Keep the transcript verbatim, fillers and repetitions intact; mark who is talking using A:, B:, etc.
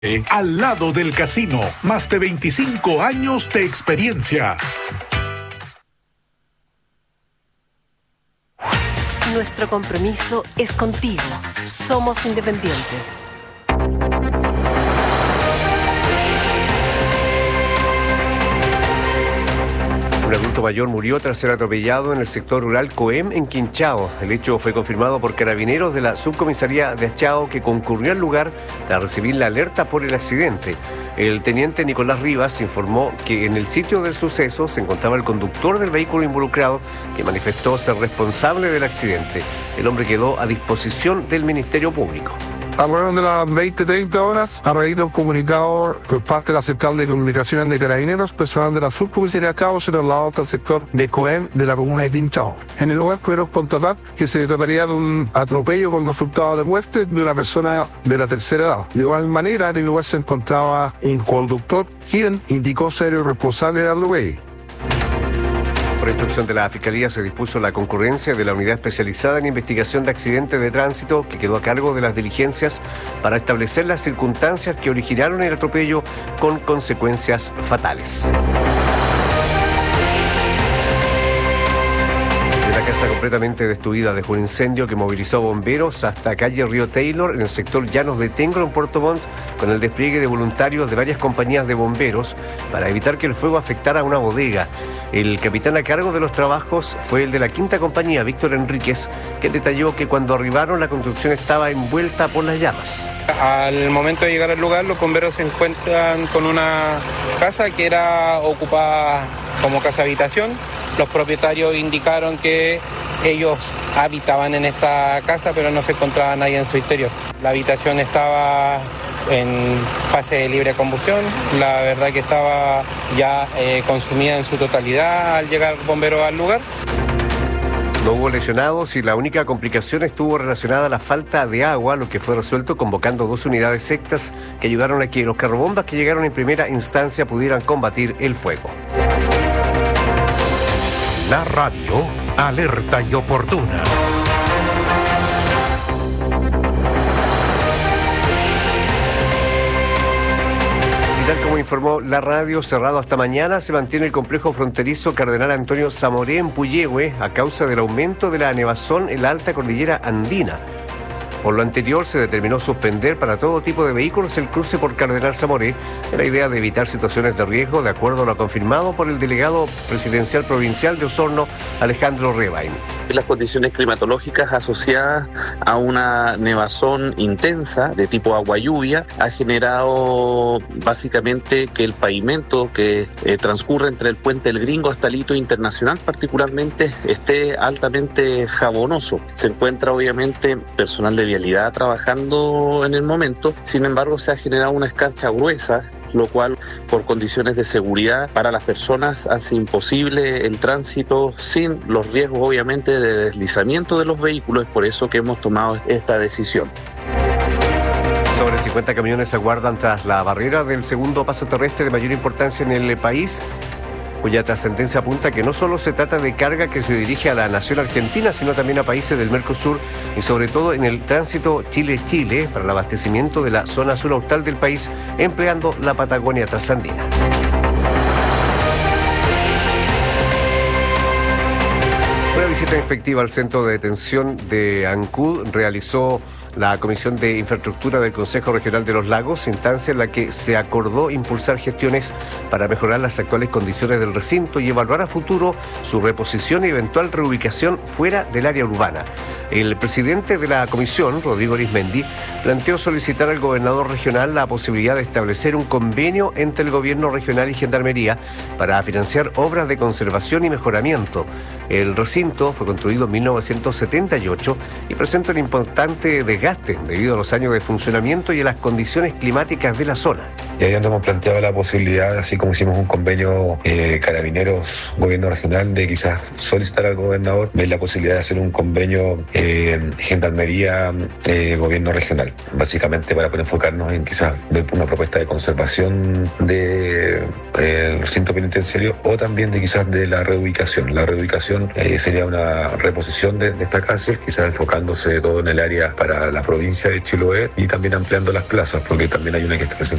A: Al lado del casino, más de veinticinco años de experiencia.
B: Nuestro compromiso es contigo. Somos independientes.
C: Un adulto mayor murió tras ser atropellado en el sector rural Coem, en Quinchao. El hecho fue confirmado por carabineros de la subcomisaría de Achao, que concurrió al lugar tras recibir la alerta por el accidente. El teniente Nicolás Rivas informó que en el sitio del suceso se encontraba el conductor del vehículo involucrado, que manifestó ser responsable del accidente. El hombre quedó a disposición del Ministerio Público.
D: Alrededor de las veinte treinta horas, a raíz de un comunicado por parte de la Central de Comunicaciones de Carabineros, personal de la subcomisaría de Achao se trasladó hasta el sector de Coem de la comuna de Quinchao. En el lugar pudieron constatar que se trataría de un atropello con resultado de muerte de una persona de la tercera edad. De igual manera, en el lugar se encontraba un conductor, quien indicó ser el responsable del atropello.
C: Por instrucción de la Fiscalía se dispuso la concurrencia de la Unidad Especializada en Investigación de Accidentes de Tránsito, que quedó a cargo de las diligencias para establecer las circunstancias que originaron el atropello con consecuencias fatales. La casa completamente destruida dejó un incendio que movilizó bomberos hasta calle Río Taylor, en el sector Llanos de Tengro, en Puerto Montt, con el despliegue de voluntarios de varias compañías de bomberos para evitar que el fuego afectara a una bodega. El capitán a cargo de los trabajos fue el de la quinta compañía, Víctor Enríquez, que detalló que cuando arribaron la construcción estaba envuelta por las llamas.
E: Al momento de llegar al lugar, los bomberos se encuentran con una casa que era ocupada como casa habitación. Los propietarios indicaron que ellos habitaban en esta casa, pero no se encontraba nadie en su interior. La habitación estaba en fase de libre combustión, la verdad que estaba ya eh, consumida en su totalidad al llegar bomberos al lugar.
C: No hubo lesionados y la única complicación estuvo relacionada a la falta de agua, lo que fue resuelto convocando dos unidades sectas que ayudaron a que los carrobombas que llegaron en primera instancia pudieran combatir el fuego.
A: La radio, alerta y oportuna.
C: Y tal como informó la radio, cerrado hasta mañana, se mantiene el complejo fronterizo Cardenal Antonio Zamoré en Puyehue a causa del aumento de la nevazón en la alta cordillera andina. Por lo anterior, se determinó suspender para todo tipo de vehículos el cruce por Cardenal Zamoré, en la idea de evitar situaciones de riesgo, de acuerdo a lo confirmado por el delegado presidencial provincial de Osorno, Alejandro Rebain.
F: Las condiciones climatológicas asociadas a una nevazón intensa de tipo agua-lluvia ha generado básicamente que el pavimento que eh, transcurre entre el puente El Gringo hasta el hito internacional particularmente esté altamente jabonoso. Se encuentra obviamente personal de vialidad trabajando en el momento, sin embargo se ha generado una escarcha gruesa, lo cual por condiciones de seguridad para las personas hace imposible el tránsito sin los riesgos obviamente de deslizamiento de los vehículos. Es por eso que hemos tomado esta decisión.
C: Sobre cincuenta camiones aguardan tras la barrera del segundo paso terrestre de mayor importancia en el país, cuya trascendencia apunta que no solo se trata de carga que se dirige a la nación argentina, sino también a países del Mercosur y sobre todo en el tránsito Chile-Chile para el abastecimiento de la zona sur austral del país, empleando la Patagonia trasandina. Una visita inspectiva al centro de detención de Ancud realizó la Comisión de Infraestructura del Consejo Regional de los Lagos, instancia en la que se acordó impulsar gestiones para mejorar las actuales condiciones del recinto y evaluar a futuro su reposición y eventual reubicación fuera del área urbana. El presidente de la comisión, Rodrigo Arizmendi, planteó solicitar al gobernador regional la posibilidad de establecer un convenio entre el gobierno regional y Gendarmería para financiar obras de conservación y mejoramiento. El recinto fue construido en mil novecientos setenta y ocho y presenta un importante desgaste debido a los años de funcionamiento y a las condiciones climáticas de la zona.
G: Y ahí donde hemos planteado la posibilidad, así como hicimos un convenio eh, Carabineros, Gobierno Regional, de quizás solicitar al gobernador, ver la posibilidad de hacer un convenio eh, Gendarmería, eh, Gobierno Regional, básicamente para poder enfocarnos en quizás ver una propuesta de conservación del de, eh, recinto penitenciario o también de quizás de la reubicación. La reubicación eh, sería una reposición de, de esta cárcel, quizás enfocándose todo en el área para la provincia de Chiloé y también ampliando las plazas, porque también hay una que se